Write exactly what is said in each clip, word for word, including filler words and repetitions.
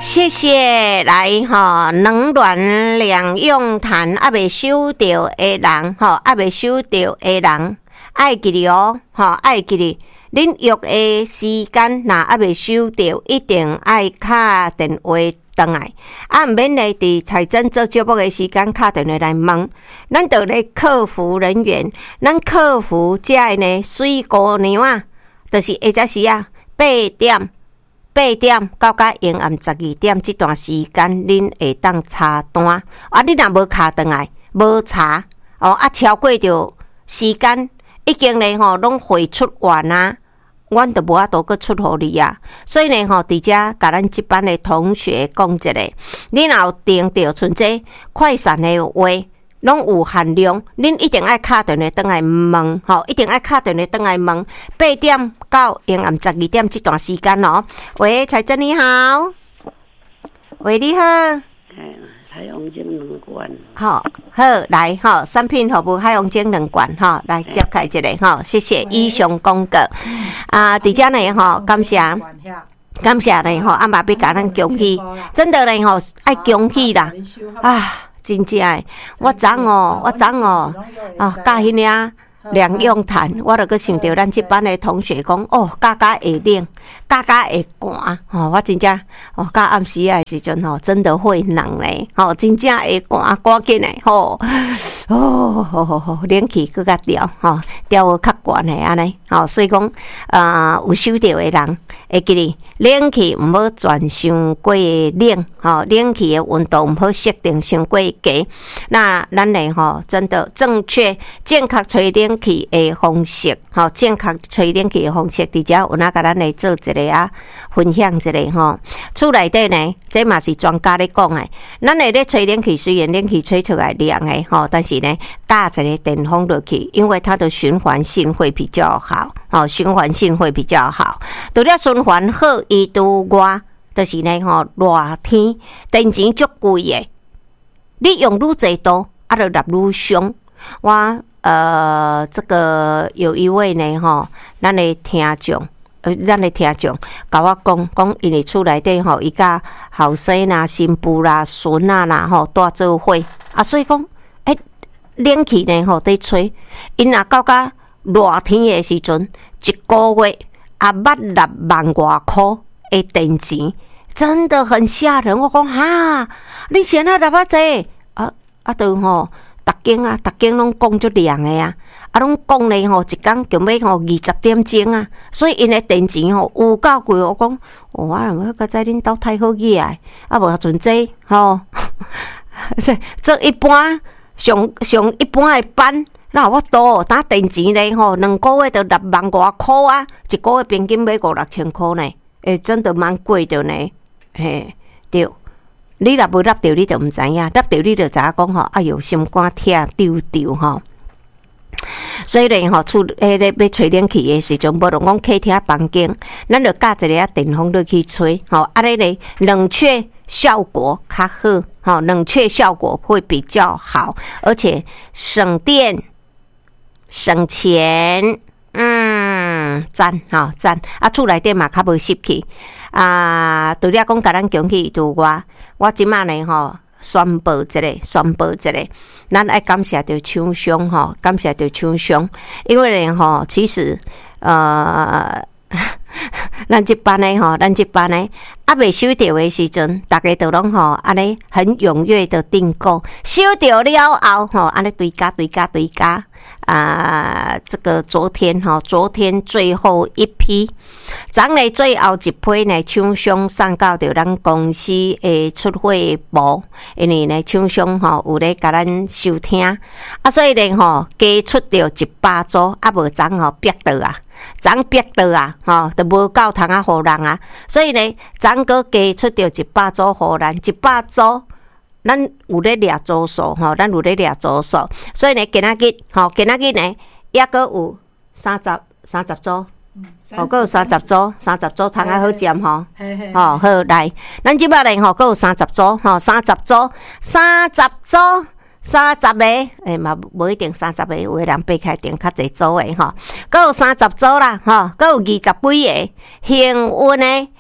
谢谢来吼，冷暖两用痰还未收到的人吼，还未收到的人爱记哩哦，吼爱记哩。恁约的时间若还未收到，一定爱敲电话转来。啊，毋免咧伫财政做节目的时间敲电话来问，咱就咧客服人员，咱客服遮的呢水姑娘啊，就是下早时啊八点。八點到甲永暗十二點這段時間，恁會當查單。啊，你若無卡轉來，無查哦，啊超過着時間，已經咧吼攏匯出完啊，阮就無法度去出互你啊。所以呢吼，佇遮甲咱這班的同學講一下，你若有訂着像這快閃的話，攏有限量，恁一定愛敲電話轉來問，吼，一定愛敲電話轉來問。八點到永暗十二點這段時間哦。喂，財珍你好，喂你好， 海洋精兩罐， 好，好來吼，產品服務海洋精兩罐吼，來接開一個吼，謝謝以上廣告啊，佇遮呢吼，感謝。感謝呢吼，阿媽要甲咱恭喜，真的呢吼，愛恭喜啦啊！真正誒，我昨哦，我昨哦，啊，教迄領兩用痰，我著閣想到咱這班誒同學講，哦，教教會冷，教教會寒，吼，我真正，哦，到暗時誒時陣吼，真的會冷咧，吼，真正會寒，趕緊誒，吼，哦，好好好，冷氣閣較調，吼，調較懸誒安尼，吼，所以講，啊，有收到誒人會記哩。冷氣毋好轉傷過冷，吼，冷氣的溫度毋好設定傷過低。那咱嘞吼，真的正確正確吹冷氣的方式，吼，正確吹冷氣的方式，佇遮有哪甲咱來做一個啊，分享一個吼。厝內底呢，這嘛是專家咧講誒，咱來咧吹冷氣，雖然冷氣吹出來涼誒，吼，但是呢，加一個電風落去，因為它的循環性會比較好，吼，循環性會比較好。除了循環好。伊拄外，就是呢吼，熱天電錢足貴誒，你用愈濟多，啊，就納愈傷。我呃，這個有一位呢吼，咱的聽眾，呃，咱的聽眾，甲我講講，因為厝內底吼，伊甲後生啦、新婦啦、孫仔啦吼，帶做伙啊，所以講，誒，冷氣呢吼，在吹，因若到甲熱天誒時陣，一個月。啊，捌六萬外塊的電錢，真的很嚇人。我講哈，你現在納啊濟啊啊，就吼，逐間啊，逐間攏講足涼的啊，啊，攏講咧吼，一工就要吼二十點鐘啊，所以因的電錢吼有夠貴。我講，我若要擱在恁兜太好嘢啊，啊無像這吼，做一般上上一般的班。那我多打電錢咧吼，兩個月就六萬外塊啊，一個月平均買五六千塊呢，誒，真的蠻貴的呢，嘿，對，你若無納到，你就唔知影，納到你就知影講吼，哎喲，心肝疼丟丟吼。所以咧吼，厝誒咧要吹冷氣誒時陣，無論講客廳房間，咱就加一個啊電風落去吹，吼，啊咧咧冷卻效果較好，吼，冷卻效果會比較好，而且省電。省錢，嗯，讚吼讚啊！厝內底嘛較無濕氣啊！除了講甲咱恭喜除外，我即馬呢吼宣布一個，宣布一個，咱愛感謝着廠商吼，感謝着廠商，因為呢吼，其實呃，咱即班呢吼，咱即班呢啊未收到的時陣，大家都攏吼安尼很踴躍的訂購，收到了後吼，安尼堆加堆加堆加。啊，這個昨天哈，昨天最後一批，昨日最後一批呢，廠商送到着咱公司的出貨部，因為呢廠商吼有咧甲咱收聽，啊，所以呢吼加出着一百組，啊無昨吼逼到啊，昨逼到啊，吼都無夠通啊，互人啊，所以呢昨個加出着一百組互咱，一百組。咱有咧掠組數吼，咱有咧掠組數，所以呢，今仔日吼，今仔日呢，抑閣有三十三十組，吼，閣有三十組，三十組通啊好佔吼，吼好來，咱即擺呢吼，閣有三十組，吼三十組，三十組，三十個，誒嘛無一定三十個，有個人掰開定較濟組誒吼，閣有三十組啦，吼，閣有二十幾個幸運誒。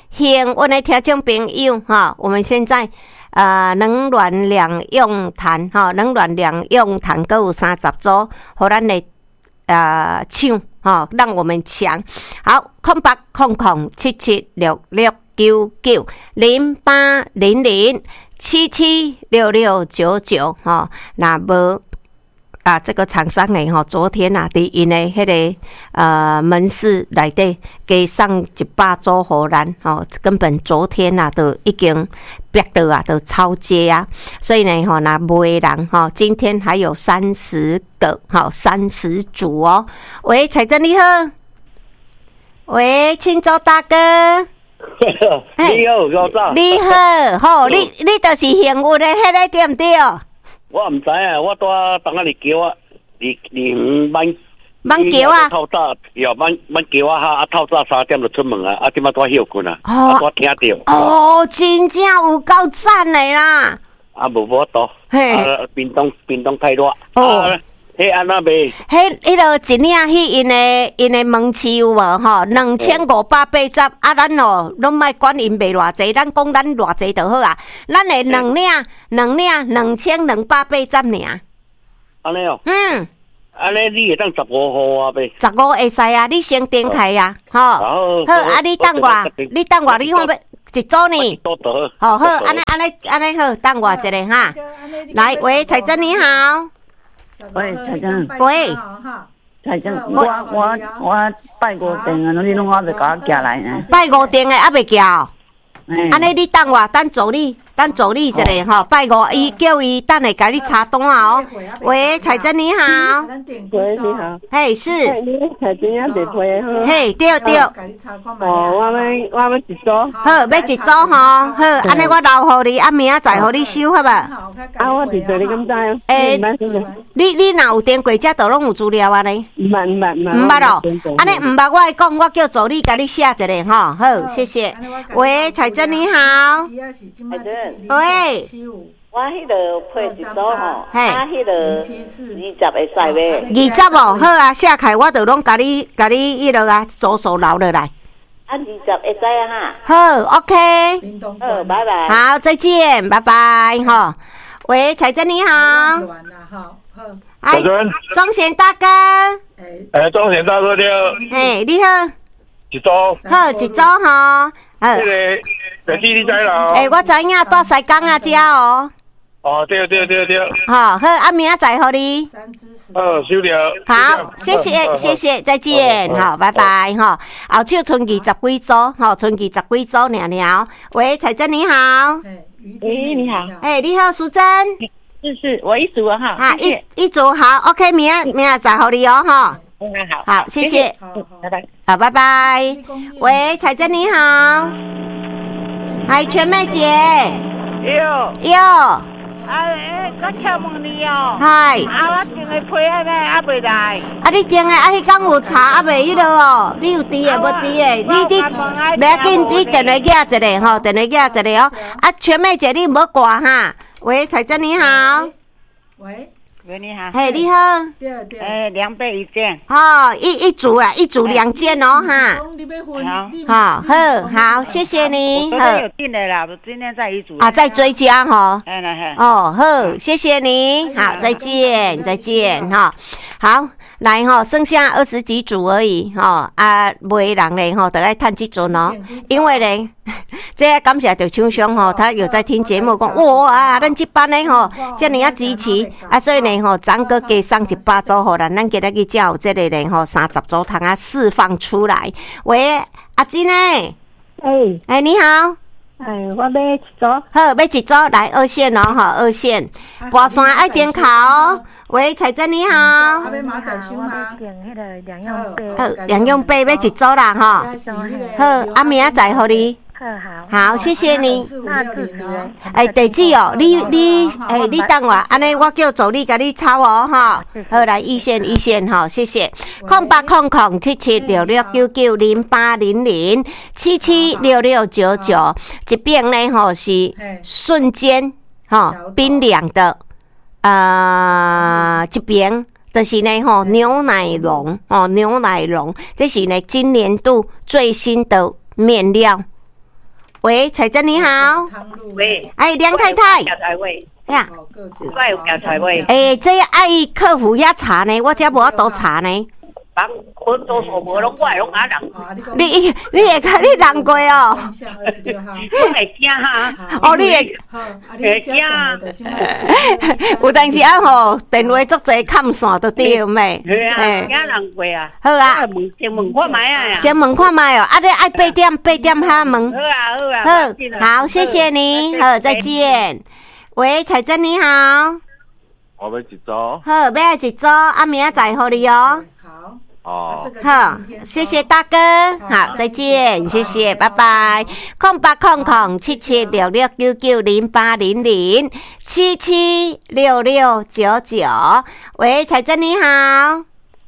幸运的听众朋友哈，我们现在呃冷暖两用痰哈，冷暖两用痰各有三十组，互咱的呃抢哈，让我们强。好，空八空空七七六六九九零八零零七七六六九九哈，那无。啊，这个厂商呢，吼，昨天啊，伫因的迄个呃门市内底加送一百组互咱，吼，根本昨天啊，都已经逼到啊，都超接啊，所以呢，吼，那买人吼，今天还有三十个，吼，三十组哦。喂，彩珍你好，喂，青州大哥。 你好，老早。 你好，吼，你你就是幸运的迄个对毋对？ 我唔知啊，我带当下你叫我，你你唔慢慢叫啊， 透早要慢慢叫我哈，啊透早三点就出门啊，啊今仔带休困啊， 哦、 啊带听到。 哦，真正有够赞的啦！ 啊无无多， 嘿， 啊冰冻冰冻太热。 哦， 迄安那袂？ 迄迄落一领迄因的因的门市有无吼？两千五百八十，啊，咱哦，拢莫管因卖偌济，咱讲咱偌济就好啊。咱的两领两领两千两百八十尔。 安尼哦。 嗯。 安尼你会当十五号啊呗？ 十五会使啊，你先点开啊，吼。 好。 好，啊，你等我，你等我，你看要一组呢？ 多多。 好好，安尼安尼安尼好，等我一下哈。来，喂，彩珍你好。 喂，彩珍。 喂。 彩珍，我我我拜五殿啊，你拢我未甲我寄来呢。 拜五殿的还未交。安尼你等我，等助理，等助理一下吼。拜五，伊叫伊等下甲你查单哦。喂，彩珍你好。 喂，你好。 嘿，是。 你彩珍也未退好。 嘿，对对。 哦，我要我要一组。 好，要一组吼。好，安尼我留互你，啊明仔载互你收好吧？ 啊，我直做你咁知。 诶，你你若有电过遮，都拢有资料啊呢？ 唔捌唔捌唔捌。 唔捌咯。安尼唔捌，我会讲，我叫助理甲你写一下吼。好，谢谢。喂，彩珍你好。 彩珍。 喂。 我迄个配一组吼， 嘿， 啊，迄个二十会使呗。 二十哦，好啊，写开我就拢甲你甲你迄落啊，左手留落来。 啊，二十会使啊哈。 好 ，OK。 好，拜拜。 好，再见，拜拜哈。喂，彩珍你好。 彩珍。 庄贤大哥。 哎，庄贤大哥你好。 哎，你好。 一组。 好，一组哈。 好。这个地址你知啦？ 哎，我知影，住西港啊遮哦。 哦，对对对对。 好，好，啊明仔载互你。 哦，收了。 好，谢谢谢谢，再见，好，拜拜哈。后手剩二十几组，吼，剩二十几组了了。喂，彩珍你好。 喂，你好。 哎，你好，淑珍。 是是，我一组啊哈。 啊，一一组好 ，OK， 明仔明仔载互你哦哈。 嗯，好。 好，谢谢。 拜拜。 好，拜拜。喂，彩珍你好。嗨，全妹姐。 哟。 哟。 啊，诶，我请问你哦。 嗨。 啊，我订的批安尼还未来。 啊，你订的啊，迄天有查啊未迄落哦？你有滴的无滴的？你你不要紧，你电话寄一个吼，电话寄一个哦。啊，全妹姐你唔好挂哈。喂，彩珍你好。 喂。喂，你好。 嘿，你好。 对对。诶，两百一件。 哦，一一组啊，一组两件哦，哈。 好。 好，好，好，谢谢你。 好。有订的啦，我今天在一组。 啊，在追加哈。 哎来哦，好，谢谢你。好，再见，再见哈。好。来吼，剩下二十几组而已吼，啊，卖人咧吼，得爱趁这阵哦，因为咧，这感谢着厂商吼，他有在听节目讲，哇，咱这班咧吼，这么啊支持，啊，所以呢吼，咱个加送一百组互咱，咱今日去才有这个咧吼，三十组通啊释放出来。喂，阿金诶， 哎， 哎，你好。 哎，我买一组。 好，买一组来二线哦，哈，二线，跋山爱点卡哦。喂，彩珍你好。 阿要马仔修吗？点迄个两用杯。 好，两用杯要一组啦，哈。好，阿明仔载互你。 好好。好，谢谢你。 那地址哦。 哎，地址哦，你你哎，你等我，安尼我叫助理甲你抄哦，哈。好，来一线一线哈，谢谢。空八空空七七六六九九零八零零七七六六九九，这边呢吼是瞬间哈冰凉的。啊、呃，这边就是呢吼牛奶龙哦，牛奶龙，这是呢今年度最新的面料喂，彩珍你好。 喂。 哎，梁太太。 调查位。 呀。 我有调查位。 哎，这爱客服遐查呢，我这无法度查呢。 人分多数无拢，我会拢阿人。 你你会看你人过哦？ 我会惊哈。 哦，你会会惊。 有当时啊吼，电话足侪砍线都对咩？ 是啊，惊人过啊。 好啊。 问先问看卖啊。 先问看卖哦，啊你爱八点八点遐问。 好啊好啊。 好，好，谢谢你，好，再见。喂，彩珍你好。 我要一组。 好，要一组，啊明仔载互你哦。 哦， 好，谢谢大哥，好，再见，谢谢，拜拜。空八空空七七六六九九零八零零七七六六九九。喂，彩珍你好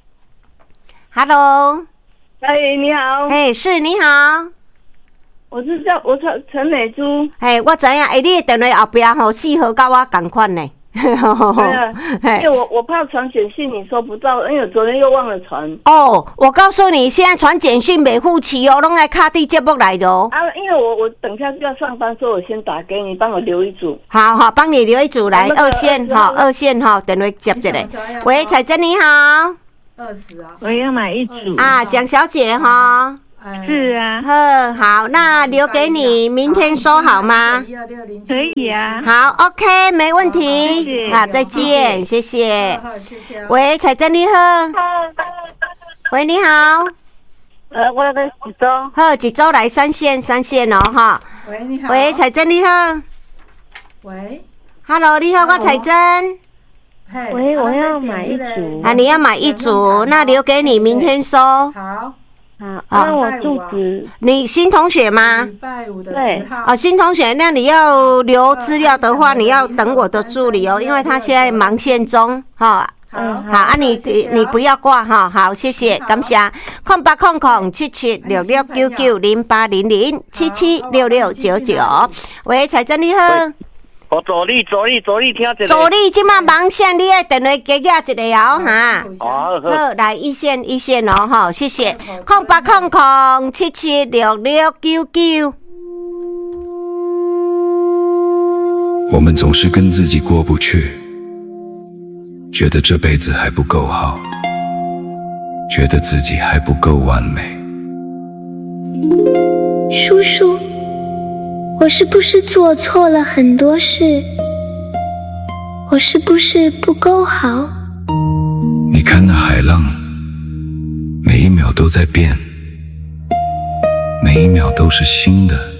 ，Hello， 哎，你好， 哎，是你好， 我是叫我陈陈美珠， 哎，我知影，哎，你的电话后边吼四号甲我同款呢。 对啊，因为我我怕传简讯你收不到，因为我昨天又忘了传。 哦，我告诉你，现在传简讯没付期哦，拢来卡地节目来的哦。 啊，因为我我等下就要上班，所以我先打给你，帮我留一组。 好好，帮你留一组来，二线哈，二线哈，电话接一个。喂，彩珍你好。 二十啊。 我要买一组啊，蒋小姐哈。 是啊， 呵，好，那留给你，明天收好吗？ 可以啊。 好 ，OK， 没问题。好，再见，谢谢。喂，彩珍你好。喂，你好。 呃，我来几周。 好，几周来三线，三线哦，哈。 喂，你好。 喂，彩珍你好。 喂 ，Hello， 你好，我彩珍。 喂，我要买一组。 啊，你要买一组，那留给你，明天收。 好。 好，那我住址。 你新同学吗？ 礼拜五的对。 哦，新同学，那你要留资料的话，你要等我的助理哦，因为他现在忙线中，哈。 好， 好啊，你你不要挂哈，好，谢谢，感谢。空八空空七七六六九九零八零零七七六六九九。喂，彩珍你好。 我助理助理助理听一下。助理即马忙线，你的电话加加一个哦，哈。 好， 好，来一线一线哦，哈，谢谢。空八空空七七六六九九。 我们总是跟自己过不去，觉得这辈子还不够好，觉得自己还不够完美。 叔叔，我是不是做错了很多事？我是不是不够好？ 你看那海浪，每一秒都在变，每一秒都是新的。